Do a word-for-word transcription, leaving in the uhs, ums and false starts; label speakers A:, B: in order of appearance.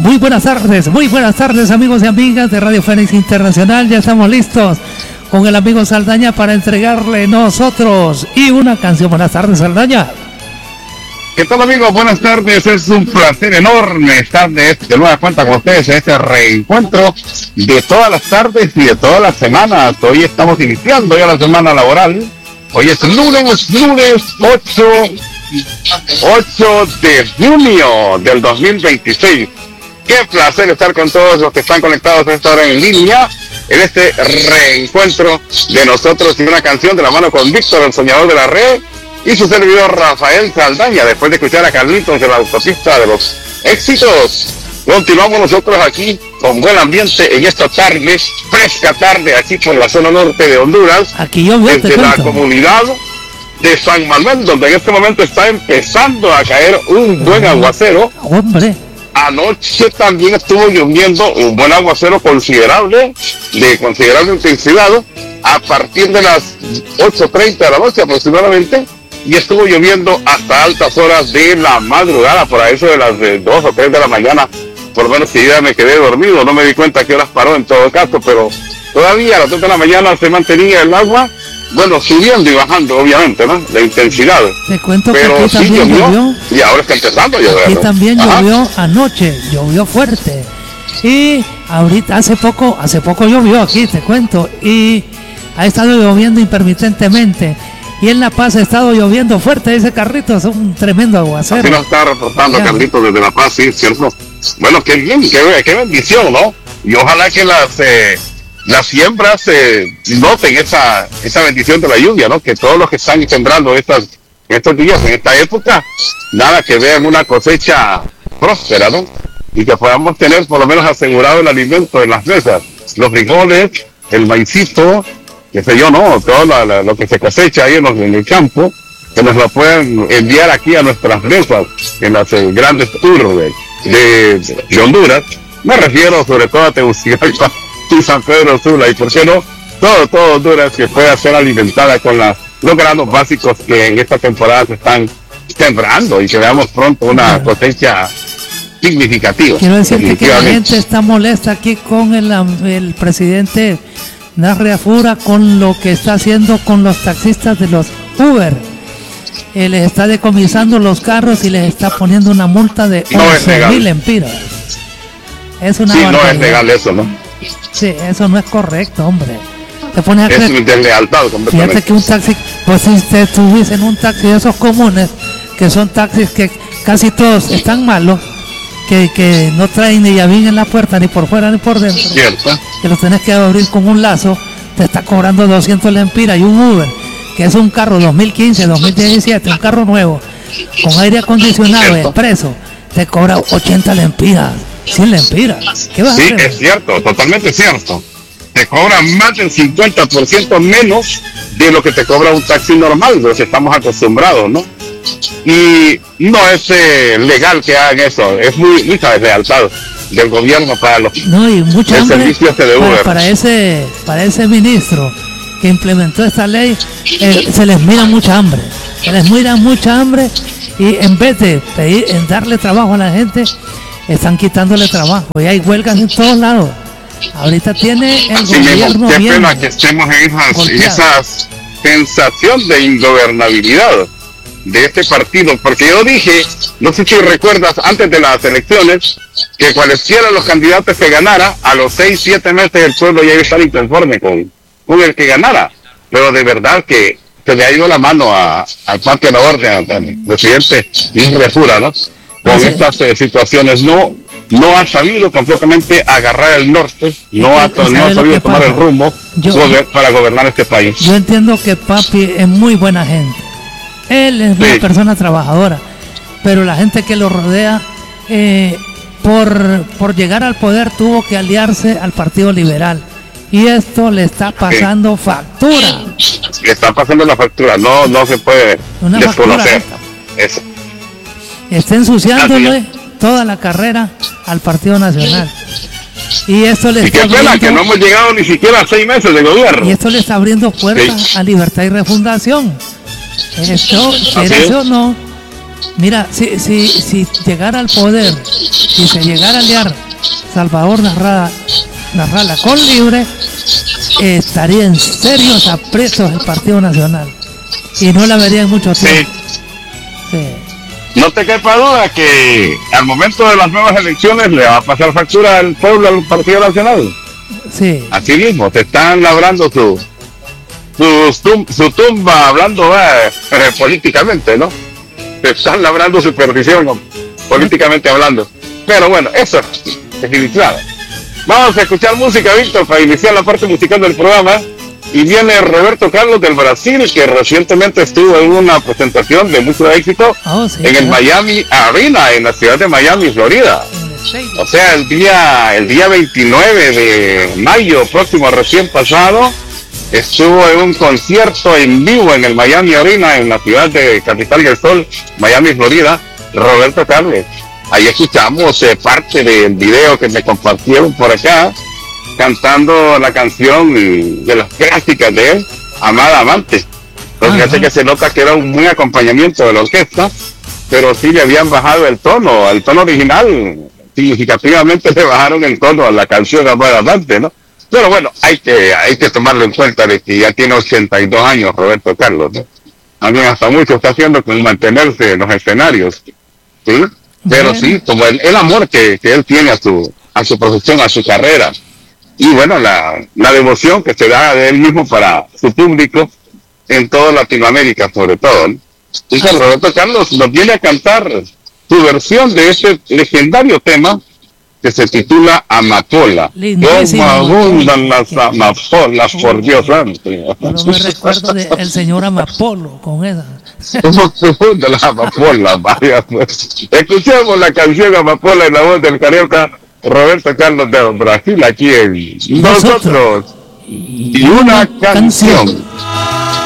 A: Muy buenas tardes, muy buenas tardes amigos y amigas de Radio Fénix Internacional. Ya estamos listos con el amigo Saldaña para entregarle nosotros y una canción. Buenas tardes, Saldaña.
B: ¿Qué tal, amigos? Buenas tardes. Es un placer enorme estar de, de nueva cuenta con ustedes en este reencuentro de todas las tardes y de todas las semanas. Hoy estamos iniciando ya la semana laboral. Hoy es lunes, lunes ocho de junio del dos mil veintiséis. Qué placer estar con todos los que están conectados a esta hora en línea en este reencuentro de nosotros y una canción de la mano con Víctor, el soñador de la red, y su servidor Rafael Saldaña. Después de escuchar a Carlitos de la autopista de los éxitos, continuamos nosotros aquí con buen ambiente en esta tarde, fresca tarde, aquí por la zona norte de Honduras,
A: aquí yo veo,
B: desde la comunidad de San Manuel, donde en este momento está empezando a caer un buen aguacero.
A: Hombre.
B: Anoche también estuvo lloviendo un buen aguacero considerable, de considerable intensidad, a partir de las ocho treinta de la noche aproximadamente, y estuvo lloviendo hasta altas horas de la madrugada, por eso de las de dos o tres de la mañana, por lo menos que ya me quedé dormido, no me di cuenta a qué horas paró en todo caso, pero todavía a las dos de la mañana se mantenía el agua, bueno, subiendo y bajando, obviamente, ¿no? La intensidad.
A: Te cuento
B: pero
A: que aquí
B: sí
A: también
B: llovió,
A: llovió.
B: Y ahora está empezando a llover.
A: Aquí
B: ¿no?
A: también
B: Ajá.
A: llovió anoche, llovió fuerte. Y ahorita, hace poco, hace poco llovió aquí, te cuento. Y ha estado lloviendo intermitentemente. Y en La Paz ha estado lloviendo fuerte. Ese Carrito es un tremendo aguacero.
B: Así nos está reportando
A: Ya.
B: Carlitos desde La Paz, sí, cierto. Bueno, qué bien, qué, qué bendición, ¿no? Y ojalá que las eh, las siembras eh, noten esa esa bendición de la lluvia, ¿no? Que todos los que están sembrando estas estos días, en esta época, nada, que vean una cosecha próspera, ¿no? Y que podamos tener por lo menos asegurado el alimento en las mesas, los frijoles, el maicito, qué sé yo, ¿no? Todo lo, lo, lo que se cosecha ahí en, los, en el campo, que nos lo puedan enviar aquí a nuestras mesas en las eh, grandes urbes de, de, de Honduras. Me refiero sobre todo a Tegucigalpa y San Pedro Sula, y por qué no, todo, todo Honduras que pueda ser alimentada con la, los granos básicos que en esta temporada se están sembrando, y que veamos pronto una
A: Bueno.
B: cosecha significativa.
A: Quiero decirte que la
B: definitivamente.
A: gente está molesta aquí con el, el presidente Narre Afura con lo que está haciendo con los taxistas de los Uber. Eh, les está decomisando los carros y les está poniendo una multa de
B: No es
A: once
B: legal.
A: mil empiras. Es una
B: Sí, no es
A: barbaridad.
B: legal eso, ¿no?
A: Sí, eso no es correcto, hombre. Te pones a
B: Es
A: creer.
B: una deslealtad
A: Fíjate
B: completamente.
A: que un taxi, pues si te estuviese en un taxi de esos comunes, que son taxis que casi todos están malos, que, que no traen ni llavín en la puerta, ni por fuera ni por dentro,
B: Cierto.
A: que los tenés que abrir con un lazo, te está cobrando doscientos lempiras. Y un Uber, que es un carro dos mil quince, dos mil diecisiete, un carro nuevo, con aire acondicionado,
B: Cierto.
A: expreso, te cobra ochenta lempiras, cien lempiras. ¿Qué vas a
B: Sí,
A: hacer?
B: es cierto, totalmente cierto. Te cobran más del cincuenta por ciento menos de lo que te cobra un taxi normal, de lo que estamos acostumbrados, ¿no? Y no es eh, legal que hagan eso, es muy mucha deslealtad del gobierno para los
A: No, y mucha
B: el
A: hambre
B: servicio este de
A: para,
B: Uber.
A: para ese para ese ministro que implementó esta ley. Eh, se les mira mucha hambre, se les mira mucha hambre, y en vez de pedir, en darle trabajo a la gente, están quitándole trabajo, y hay huelgas en todos lados. Ahorita tiene el
B: Así mismo,
A: gobierno
B: qué
A: bien
B: pena que estemos en esas, en
A: golpeado.
B: esas sensación de ingobernabilidad de este partido, porque yo dije, no sé si recuerdas, antes de las elecciones, que cualesquiera de los candidatos que ganara, a los seis, siete meses el pueblo ya iba a estar inconforme con, con el que ganara, pero de verdad que se le ha ido la mano a, al Parque de la Orden, al presidente Luis Refura, ¿no? Con
A: Sí.
B: estas eh, situaciones, no no ha sabido completamente agarrar el norte, no ha,
A: ¿Sabe
B: no ha
A: lo
B: sabido
A: que
B: tomar
A: pasa?
B: el rumbo
A: Yo-
B: gober- para gobernar este país.
A: Yo entiendo que papi es muy buena gente, él es una
B: Sí.
A: persona trabajadora, pero la gente que lo rodea, eh, por, por llegar al poder, tuvo que aliarse al Partido Liberal, y esto le está pasando factura.
B: Le está pasando la factura, no no se puede
A: Una factura
B: desconocer
A: alta.
B: eso.
A: Está ensuciándole toda la carrera al Partido Nacional, y esto le
B: Y qué
A: está
B: pena
A: abriendo,
B: que no hemos llegado ni siquiera a seis meses de gobierno.
A: y esto le está abriendo puertas
B: Sí.
A: a Libertad y Refundación. Esto, quiere
B: es.
A: o no, Mira, si, si, si llegara al poder, si se llegara a liar Salvador Narrala, Narrala con Libre, eh, estaría en serios aprietos el Partido Nacional y no la vería en mucho tiempo. Sí. Sí.
B: No te quepa duda que al momento de las nuevas elecciones le va a pasar factura al pueblo al Partido Nacional.
A: Sí.
B: Así mismo, te están labrando su su, tum, su tumba, hablando eh, eh, políticamente, ¿no? Te están labrando su perdición, ¿no? Políticamente hablando. Pero bueno, eso es definitivado. Vamos a escuchar música, Víctor, para iniciar la parte musical del programa. Y viene Roberto Carlos del Brasil, que recientemente estuvo en una presentación de mucho éxito oh, sí, en el Miami Arena, en la ciudad de Miami, Florida. O sea, el día el día veintinueve de mayo próximo, recién pasado, estuvo en un concierto en vivo en el Miami Arena, en la ciudad de Capital del Sol, Miami, Florida, Roberto Carlos. Ahí escuchamos eh, parte del video que me compartieron por acá, cantando la canción de las clásicas de él, Amada Amante. Entonces, fíjate que se nota que era un buen acompañamiento de la orquesta, pero sí le habían bajado el tono, al tono original, significativamente le bajaron el tono a la canción Amada Amante, ¿no? Pero bueno, hay que hay que tomarlo en cuenta de que ya tiene ochenta y dos años Roberto Carlos, ¿no? También hasta mucho está haciendo con mantenerse en los escenarios, ¿sí? Pero sí, como el, el amor que, que él tiene a su a su profesión, a su carrera, y bueno, la, la devoción que se da de él mismo para su público en toda Latinoamérica, sobre todo, ¿no? Entonces Roberto Carlos nos viene a cantar su versión de ese legendario tema que se titula Amapola. Como abundan las amapolas, por Dios santo.
A: Yo me recuerdo del señor Amapolo con esa.
B: ¿Cómo se abundan las amapolas? Vaya, pues. Escuchemos la canción Amapola en la voz del carioca Roberto Carlos de Brasil, aquí en Nosotros, Nosotros y una canción. canción.